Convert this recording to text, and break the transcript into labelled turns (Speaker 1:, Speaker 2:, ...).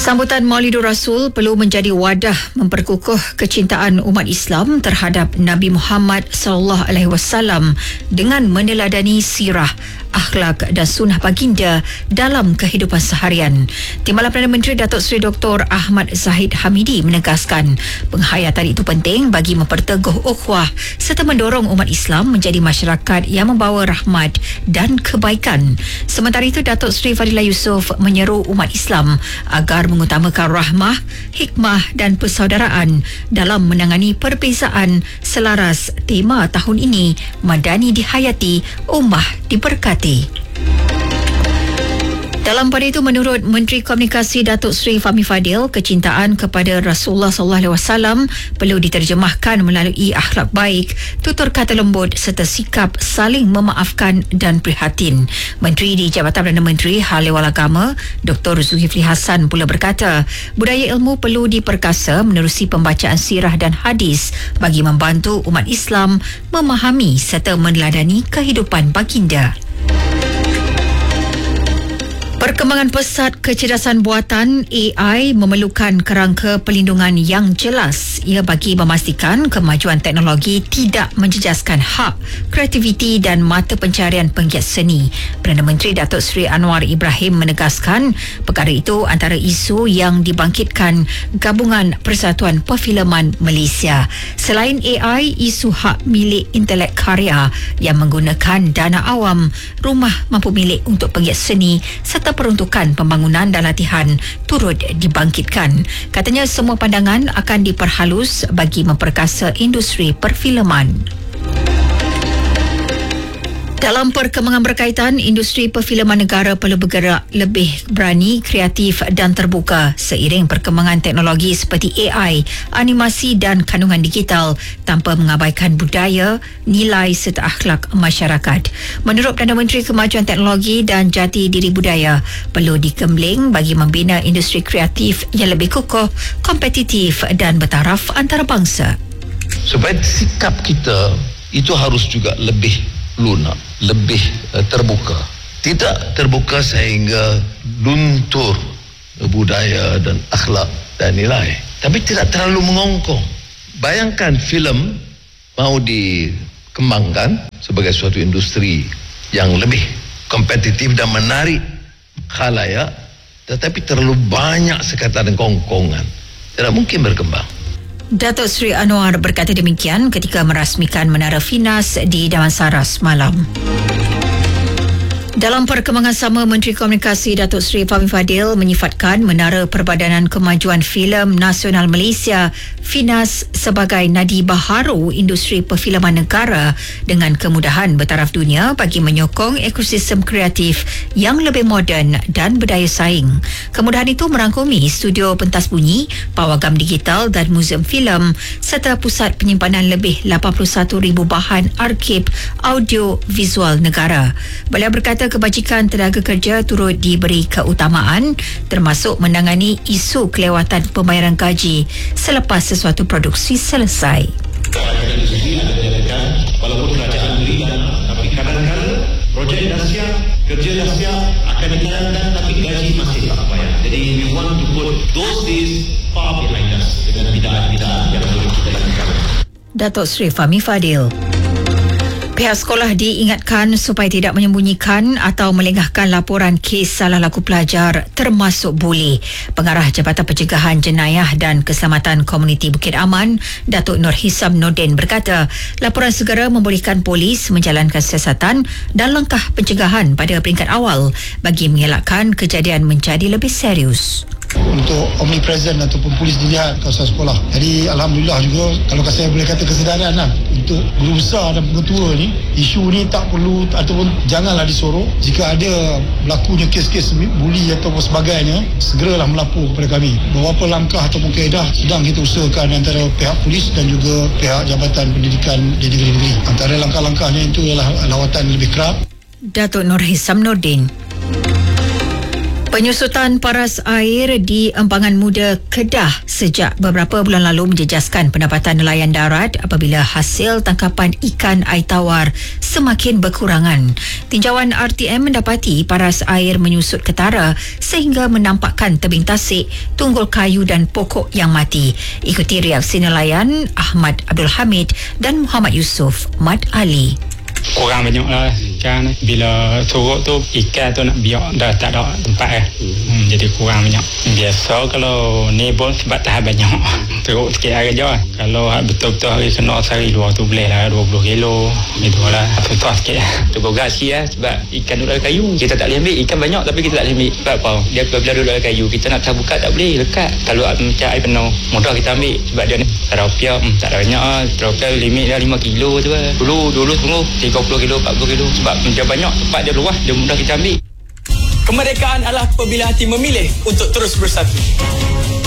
Speaker 1: Sambutan Maulidur Rasul perlu menjadi wadah memperkukuh kecintaan umat Islam terhadap Nabi Muhammad SAW dengan meneladani sirah, akhlak dan sunnah baginda dalam kehidupan seharian. Timbalan Perdana Menteri Datuk Seri Dr. Ahmad Zahid Hamidi menegaskan penghayatan itu penting bagi memperteguh ukhuwah serta mendorong umat Islam menjadi masyarakat yang membawa rahmat dan kebaikan. Sementara itu, Datuk Seri Fadilah Yusof menyeru umat Islam agar mengutamakan rahmah, hikmah dan persaudaraan dalam menangani perbezaan selaras tema tahun ini, Madani dihayati, ummah diberkati. Dalam pada itu, menurut Menteri Komunikasi Datuk Seri Fahmi Fadil, kecintaan kepada Rasulullah SAW perlu diterjemahkan melalui akhlak baik, tutur kata lembut serta sikap saling memaafkan dan prihatin. Menteri di Jabatan Perdana Menteri Hal Ehwal Agama Dr. Zulkifli Hasan pula berkata, budaya ilmu perlu diperkasa menerusi pembacaan sirah dan hadis bagi membantu umat Islam memahami serta meneladani kehidupan baginda. Perkembangan pesat kecerdasan buatan AI memerlukan kerangka perlindungan yang jelas. Ia bagi memastikan kemajuan teknologi tidak menjejaskan hak, kreativiti dan mata pencarian penggiat seni. Perdana Menteri Datuk Seri Anwar Ibrahim menegaskan perkara itu antara isu yang dibangkitkan Gabungan Persatuan Perfilman Malaysia. Selain AI, isu hak milik intelek karya yang menggunakan dana awam, rumah mampu milik untuk penggiat seni serta peruntukan pembangunan dan latihan turut dibangkitkan. Katanya semua pandangan akan diperhalus bagi memperkasa industri perfilman. Dalam perkembangan berkaitan, industri perfilman negara perlu bergerak lebih berani, kreatif dan terbuka seiring perkembangan teknologi seperti AI, animasi dan kandungan digital tanpa mengabaikan budaya, nilai serta akhlak masyarakat. Menurut Perdana Menteri, kemajuan teknologi dan jati diri budaya perlu dikemling bagi membina industri kreatif yang lebih kukuh, kompetitif dan bertaraf antarabangsa.
Speaker 2: Supaya sikap kita itu harus juga lebih lunak, lebih terbuka. Tidak terbuka sehingga luntur budaya dan akhlak dan nilai, tapi tidak terlalu mengongkong. Bayangkan filem mau dikembangkan sebagai suatu industri yang lebih kompetitif dan menarik khalayak, tetapi terlalu banyak sekatan kongkongan, tidak mungkin berkembang.
Speaker 1: Datuk Seri Anwar berkata demikian ketika merasmikan Menara Finas di Damansara semalam. Dalam perkembangan sama, Menteri Komunikasi Datuk Seri Fahmi Fadil menyifatkan Menara Perbadanan Kemajuan Filem Nasional Malaysia Finas sebagai nadi baharu industri perfilman negara dengan kemudahan bertaraf dunia bagi menyokong ekosistem kreatif yang lebih moden dan berdaya saing. Kemudahan itu merangkumi studio pentas bunyi, pawagam digital dan muzium filem serta pusat penyimpanan lebih 81,000 bahan arsip audio visual negara. Beliau berkata kebajikan tenaga kerja turut diberi keutamaan termasuk menangani isu kelewatan pembayaran gaji selepas sesuatu produksi selesai.
Speaker 3: Walaupun kerajaan berikan, tapi kadang-kadang projek dahsyat, kerja dahsyat akan dijalankan tapi gaji masih tak bayar. Jadi we want to put those days far behind us dengan bidaan-bidaan yang boleh kita lakukan.
Speaker 1: Datuk Seri Fahmi Fadil. Pihak sekolah diingatkan supaya tidak menyembunyikan atau melengahkan laporan kes salah laku pelajar termasuk buli. Pengarah Jabatan Pencegahan Jenayah dan Keselamatan Komuniti Bukit Aman, Datuk Nur Hisam Nordin berkata, laporan segera membolehkan polis menjalankan siasatan dan langkah pencegahan pada peringkat awal bagi mengelakkan kejadian menjadi lebih serius.
Speaker 4: Untuk omnipresent ataupun polis dilihat kawasan sekolah. Jadi Alhamdulillah juga, kalau saya boleh kata kesedaran lah, untuk guru besar dan pengetua ni, isu ni tak perlu ataupun janganlah disorok. Jika ada berlakunya kes-kes buli ataupun sebagainya, segeralah melapor kepada kami. Beberapa langkah ataupun kaedah sedang kita usahakan antara pihak polis dan juga pihak Jabatan Pendidikan di negeri-negeri. Antara langkah-langkahnya itu ialah lawatan lebih kerap.
Speaker 1: Datuk Nur Hisam Nordin. Penyusutan paras air di Empangan Muda Kedah sejak beberapa bulan lalu menjejaskan pendapatan nelayan darat apabila hasil tangkapan ikan air tawar semakin berkurangan. Tinjauan RTM mendapati paras air menyusut ketara sehingga menampakkan tebing tasik, tunggul kayu dan pokok yang mati. Ikuti reaksi nelayan Ahmad Abdul Hamid dan Muhammad Yusof Mat Ali.
Speaker 5: Kurang banyak lah kan, bila turut tu ikan tu nak biak dah tak ada tempat jadi kurang banyak. Biasa kalau ni pun sebab tahan banyak turut sikit hari je. Kalau betul-betul hari kena sehari dua tu boleh lah 20 kilo itulah susah sikit tu gasi lah sebab ikan duduk dalam kayu kita tak boleh ambil. Ikan banyak tapi kita tak boleh ambil sebab apa, dia bila duduk dalam kayu kita nak buka tak boleh lekat. Kalau macam air penuh mudah kita ambil sebab dia ni teropia tak ada banyak lah. Teropia limit dah 5 kilo tu lah. Dulu tunggu 30 kilo 40 kilo sebab dia banyak tempat dia luas, dia mudah kita ambil.
Speaker 6: Kemerdekaan adalah apabila hati memilih untuk terus bersatu.